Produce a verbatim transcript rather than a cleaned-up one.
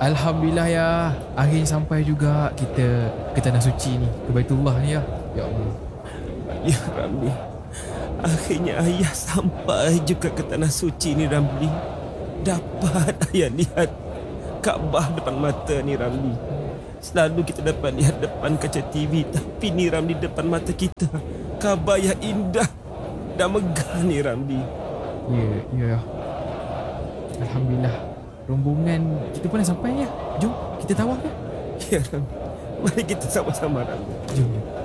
Alhamdulillah ya. Akhirnya sampai juga kita ke Tanah Suci ni, ke Baitullah ni ya. Ya Allah. Ya Ramli, akhirnya ayah sampai juga ke Tanah Suci ni Ramli. Dapat ayah lihat Kaabah depan mata ni Ramli. Selalu kita dapat lihat depan kaca T V, tapi ni Ramli depan mata kita. Kaabah yang indah dan megah ni Ramli. Ya, ya. Alhamdulillah. Rombongan kita pun dah sampai ya. Jom kita tawaf ya. Ya Ramli, mari kita sama-sama Ramli. Jom.